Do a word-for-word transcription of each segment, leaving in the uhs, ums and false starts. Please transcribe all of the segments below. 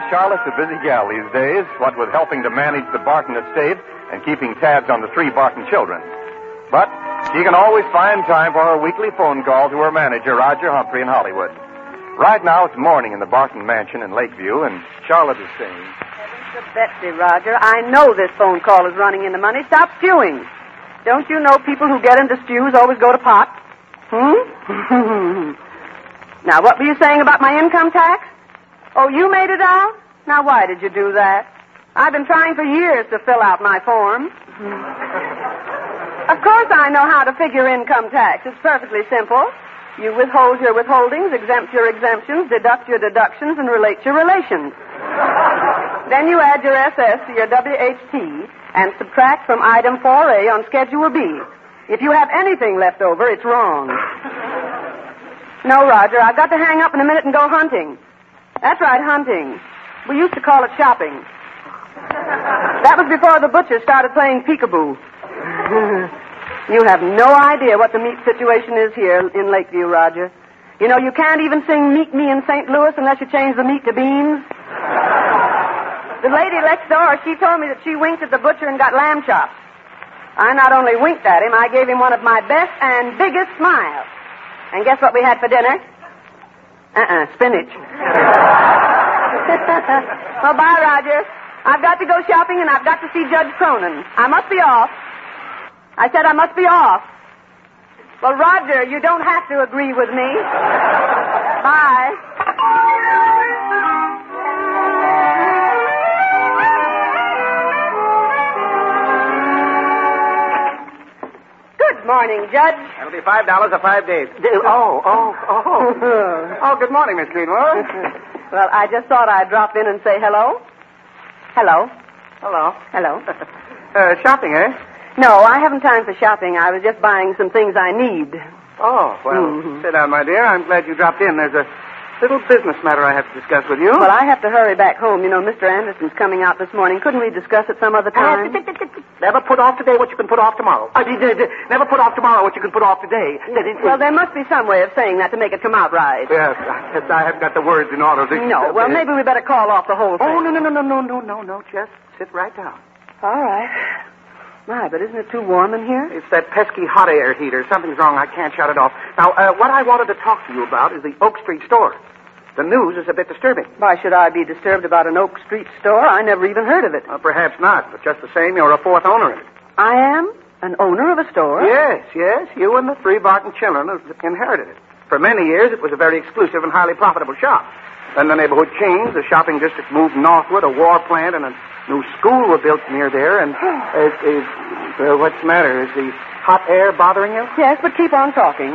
Charlotte's a busy gal these days, what with helping to manage the Barton estate and keeping tabs on the three Barton children. But she can always find time for her weekly phone call to her manager, Roger Humphrey, in Hollywood. Right now, it's morning in the Barton mansion in Lakeview, and Charlotte is saying... Heavens to Betsy, Roger, I know this phone call is running into money. Stop stewing. Don't you know people who get into stews always go to pot? Hmm? Now, what were you saying about my income tax? Oh, you made it out? Now, why did you do that? I've been trying for years to fill out my form. Of course I know how to figure income tax. It's perfectly simple. You withhold your withholdings, exempt your exemptions, deduct your deductions, and relate your relations. Then you add your S S to your W H T and subtract from item four A on Schedule B. If you have anything left over, it's wrong. No, Roger, I've got to hang up in a minute and go hunting. That's right, hunting. We used to call it shopping. That was before the butcher started playing peekaboo. You have no idea what the meat situation is here in Lakeview, Roger. You know, you can't even sing Meet Me in Saint Louis unless you change the meat to beans. The lady next door, she told me that she winked at the butcher and got lamb chops. I not only winked at him, I gave him one of my best and biggest smiles. And guess what we had for dinner? Uh-uh, spinach. Well, bye, Roger. I've got to go shopping and I've got to see Judge Cronin. I must be off. I said I must be off. Well, Roger, you don't have to agree with me. Bye. Good morning, Judge. That'll be five dollars or five days. Oh, oh, oh. Oh, good morning, Miss Greenwood. Well, I just thought I'd drop in and say hello. Hello. Hello. Hello. uh, shopping, eh? No, I haven't time for shopping. I was just buying some things I need. Oh, well, mm-hmm. Sit down, my dear. I'm glad you dropped in. There's a little business matter I have to discuss with you. Well, I have to hurry back home. You know, Mister Anderson's coming out this morning. Couldn't we discuss it some other time? Uh, never put off today what you can put off tomorrow. Uh, never put off tomorrow what you can put off today. Well, there must be some way of saying that to make it come out right. Yes, I, guess I haven't got the words in order. No, well, maybe we better call off the whole thing. Oh, no, no, no, no, no, no, no, no. Just sit right down. All right. My, but isn't it too warm in here? It's that pesky hot air heater. Something's wrong. I can't shut it off. Now, uh, what I wanted to talk to you about is the Oak Street store. The news is a bit disturbing. Why should I be disturbed about an Oak Street store? I never even heard of it. Well, perhaps not, but just the same, you're a fourth owner in it. I am? An owner of a store? Yes, yes. You and the three Barton children have inherited it. For many years, it was a very exclusive and highly profitable shop. Then the neighborhood changed, the shopping district moved northward, a war plant and a new school were built near there, and... Uh, uh, uh, what's the matter? Is the hot air bothering you? Yes, but keep on talking.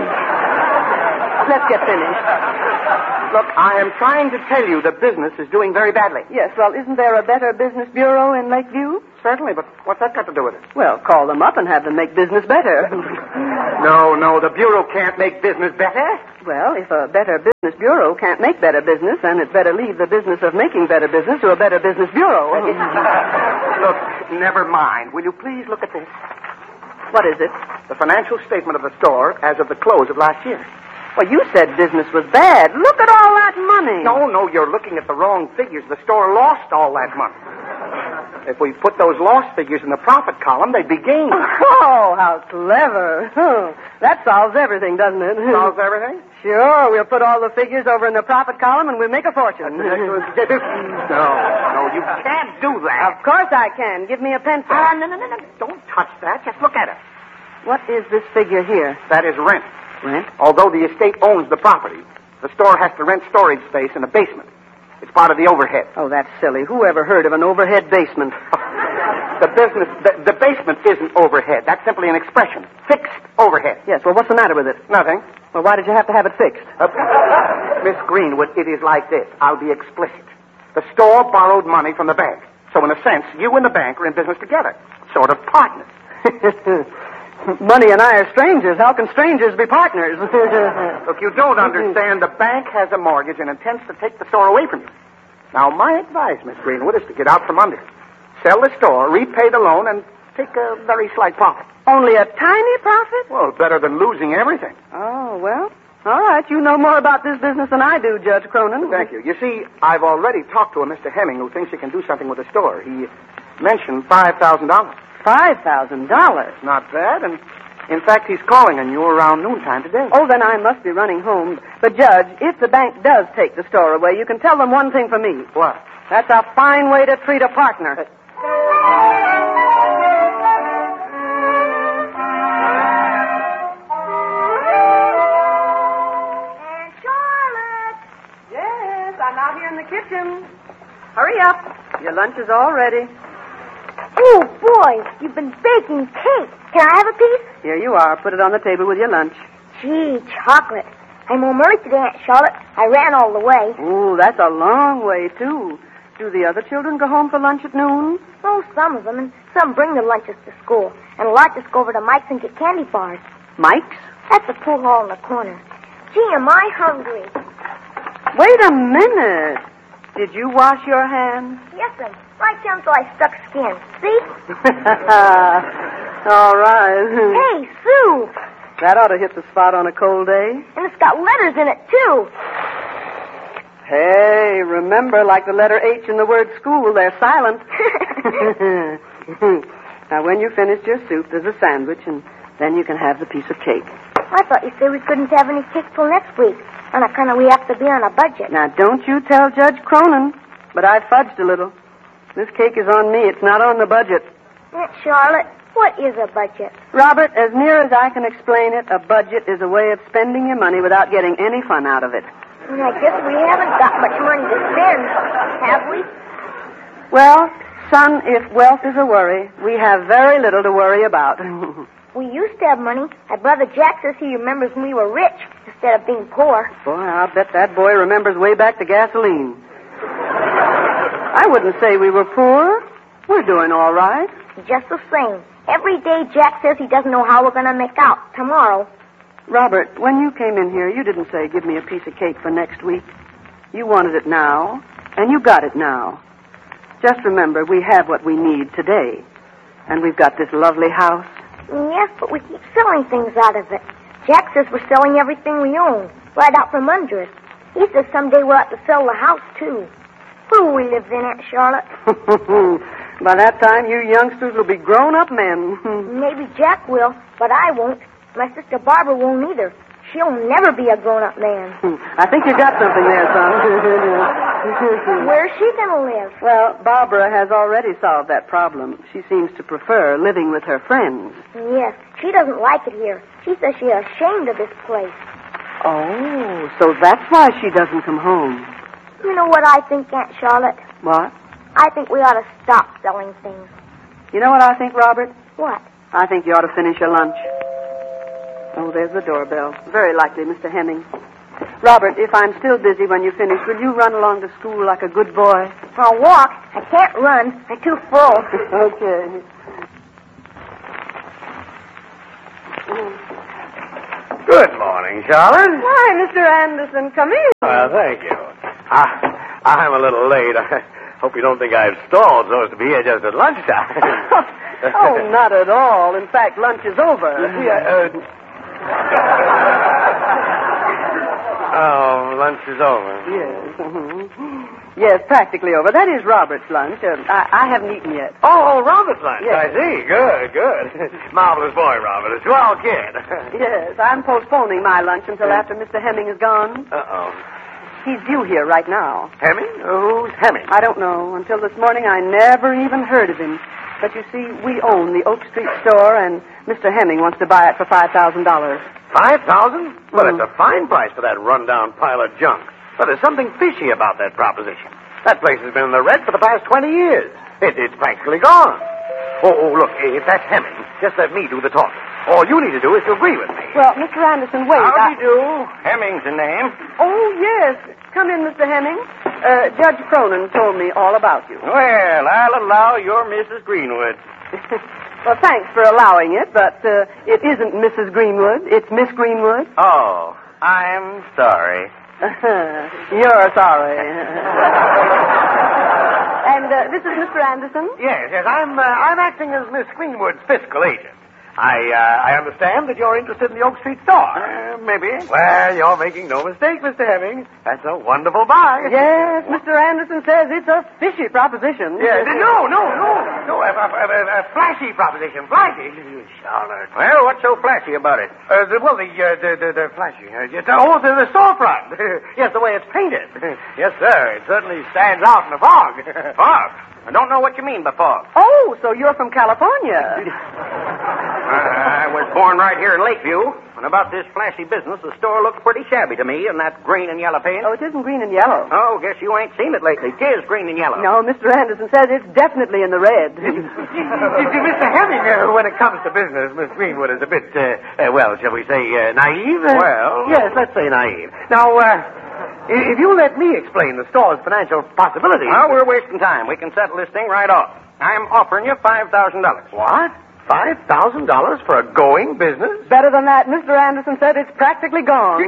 Let's get finished. Look, I am trying to tell you the business is doing very badly. Yes, well, isn't there a Better Business Bureau in Lakeview? Certainly, but what's that got to do with it? Well, call them up and have them make business better. No, no, the Bureau can't make business better. Well, if a Better Business Bureau can't make better business, then it's better leave the business of making better business to a Better Business Bureau. Look, never mind. Will you please look at this? What is it? The financial statement of the store as of the close of last year. Well, you said business was bad. Look at all that money. No, no, you're looking at the wrong figures. The store lost all that money. If we put those lost figures in the profit column, they'd be gained. Oh, how clever. Oh, that solves everything, doesn't it? Solves everything? Sure. We'll put all the figures over in the profit column and we'll make a fortune. No, no, you can't do that. Of course I can. Give me a pencil. Ah, no, no, no, no. Don't touch that. Just look at it. What is this figure here? That is rent. Rent? Although the estate owns the property, the store has to rent storage space in the basement. It's part of the overhead. Oh, that's silly. Who ever heard of an overhead basement? The business, the, the basement isn't overhead. That's simply an expression. Fixed overhead. Yes, well, what's the matter with it? Nothing. Well, why did you have to have it fixed? Uh, Miss Greenwood, it is like this. I'll be explicit. The store borrowed money from the bank. So, in a sense, you and the bank are in business together. Sort of partners. Money and I are strangers. How can strangers be partners? Look, you don't understand. The bank has a mortgage and intends to take the store away from you. Now, my advice, Miss Greenwood, is to get out from under it. Sell the store, repay the loan, and take a very slight profit. Only a tiny profit? Well, better than losing everything. Oh, well, All right, you know more about this business than I do, Judge Cronin. Thank you. You see, I've already talked to a Mister Hemming who thinks he can do something with the store. He mentioned five thousand dollars. Five thousand dollars? Not bad, and in fact, he's calling on you around noontime today. Oh, then I must be running home. But, Judge, if the bank does take the store away, you can tell them one thing for me. What? That's a fine way to treat a partner. Uh, Aunt Charlotte! Yes, I'm out here in the kitchen. Hurry up. Your lunch is all ready. Oh, boy, you've been baking cake. Can I have a piece? Here you are. Put it on the table with your lunch. Gee, chocolate. I'm home early today, Aunt Charlotte. I ran all the way. Ooh, that's a long way, too. Do the other children go home for lunch at noon? Oh, some of them, and some bring their lunches to school. And a lot just go over to Mike's and get candy bars. Mike's? That's the pool hall in the corner. Gee, am I hungry. Wait a minute. Did you wash your hands? Yes, sir. Right down till I stuck skin. See? All right. Hey, Sue. That ought to hit the spot on a cold day. And it's got letters in it, too. Hey, remember, like the letter H in the word school, they're silent. Now, when you finish your soup, there's a sandwich, and then you can have the piece of cake. I thought you said we couldn't have any cake till next week. On account of we have to be on a budget. Now, don't you tell Judge Cronin, but I fudged a little. This cake is on me. It's not on the budget. Aunt Charlotte, what is a budget? Robert, as near as I can explain it, a budget is a way of spending your money without getting any fun out of it. And I guess we haven't got much money to spend, have we? Well, son, if wealth is a worry, we have very little to worry about. We used to have money. My brother Jack says he remembers when we were rich instead of being poor. Boy, I'll bet that boy remembers way back to gasoline. I wouldn't say we were poor. We're doing all right. Just the same. Every day Jack says he doesn't know how we're going to make out tomorrow. Robert, when you came in here, you didn't say, give me a piece of cake for next week. You wanted it now, and you got it now. Just remember, we have what we need today. And we've got this lovely house. Yes, but we keep selling things out of it. Jack says we're selling everything we own, right out from under us. He says someday we'll have to sell the house, too. Where will we live then, Aunt Charlotte? By that time, you youngsters will be grown-up men. Maybe Jack will, but I won't. My sister Barbara won't either. She'll never be a grown-up man. I think you got something there, son. Where's she going to live? Well, Barbara has already solved that problem. She seems to prefer living with her friends. Yes, she doesn't like it here. She says she's ashamed of this place. Oh, so that's why she doesn't come home. You know what I think, Aunt Charlotte? What? I think we ought to stop selling things. You know what I think, Robert? What? I think you ought to finish your lunch. Oh, there's the doorbell. Very likely, Mister Hemming. Robert, if I'm still busy when you finish, will you run along to school like a good boy? I'll walk. I can't run. I'm too full. Okay. Good morning, Charlotte. Why, Mister Anderson, come in. Well, thank you. I, I'm a little late. I hope you don't think I've stalled so as to be here just at lunchtime. Oh, not at all. In fact, lunch is over. Yeah, uh, oh, lunch is over. Yes. Mm-hmm. Yes, practically over. That is Robert's lunch. Uh, I, I haven't eaten yet. Oh, oh, Robert's lunch. Yes. I see. Good, good. Marvelous boy, Robert. A swell kid. Yes, I'm postponing my lunch until after Mister Hemming is gone. Uh-oh. He's due here right now. Hemming? Who's Hemming? I don't know. Until this morning, I never even heard of him. But you see, we own the Oak Street store, and Mister Hemming wants to buy it for five thousand dollars. Five thousand? Well, Mm. it's a fine price for that rundown pile of junk. But there's something fishy about that proposition. That place has been in the red for the past twenty years. It, it's practically gone. Oh, oh, look, if that's Hemming, just let me do the talking. All you need to do is to agree with me. Well, Mister Anderson, wait. Howdy I... do. Hemming's the name. Oh, yes. Come in, Mister Hemming. Uh, Judge Cronin told me all about you. Well, I'll allow you're Missus Greenwood. Well, thanks for allowing it, but uh, it isn't Missus Greenwood. It's Miss Greenwood. Oh, I'm sorry. You're sorry. And uh, this is Mister Anderson. Yes, yes, I'm uh, I'm acting as Miss Greenwood's fiscal agent. I, uh, I understand that you're interested in the Oak Street store. Uh, maybe. Well, you're making no mistake, Mister Hemming. That's a wonderful buy. Yes, Mister Anderson says it's a fishy proposition. Yes. No, no, no. No, a, a, a, a flashy proposition. Flashy. Charlotte. Well, what's so flashy about it? Uh, the, well, the, uh, the, the, the flashy. Uh, it's, oh, the, the storefront. Yes, the way it's painted. Yes, sir. It certainly stands out in the fog. Fog? I don't know what you mean by fog. Oh, so you're from California. Uh, I was born right here in Lakeview. And about this flashy business, the store looks pretty shabby to me in that green and yellow paint. Oh, it isn't green and yellow. Oh, guess you ain't seen it lately. It is green and yellow. No, Mister Anderson says it's definitely in the red. Mister Hemming, uh, when it comes to business, Miss Greenwood is a bit, uh, uh, well, shall we say, uh, naive? Well... Yes, let's say naive. Now, uh... if you'll let me explain the store's financial possibilities. Well, we're wasting time. We can settle this thing right off. I'm offering you five thousand dollars. What? Five thousand dollars for a going business? Better than that, Mister Anderson said it's practically gone.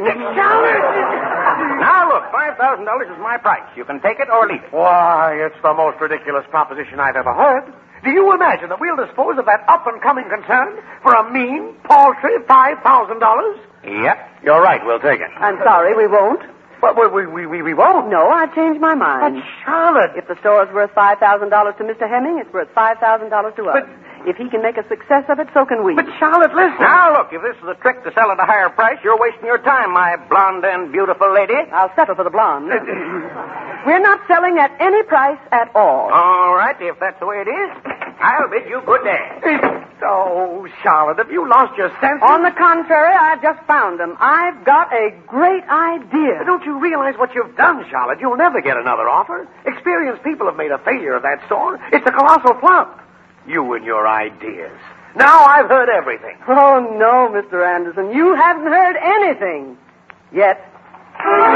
Now, look, five thousand dollars is my price. You can take it or leave it. Why, it's the most ridiculous proposition I've ever heard. Do you imagine that we'll dispose of that up-and-coming concern for a mean, paltry five thousand dollars? Yep, you're right. We'll take it. I'm sorry, we won't. But we, we, we, we won't. No, I've changed my mind. But, Charlotte... If the store's worth five thousand dollars to Mister Hemming, it's worth five thousand dollars to us. But... if he can make a success of it, so can we. But, Charlotte, listen. Now, look, if this is a trick to sell at a higher price, you're wasting your time, my blonde and beautiful lady. I'll settle for the blonde. We're not selling at any price at all. All right, if that's the way it is, I'll bid you good day. Oh, Charlotte, have you lost your senses? On the contrary, I've just found them. I've got a great idea. Don't you realize what you've done, Charlotte? You'll never get another offer. Experienced people have made a failure of that sort. It's a colossal flop. You and your ideas. Now I've heard everything. Oh, no, Mister Anderson. You haven't heard anything. Yet.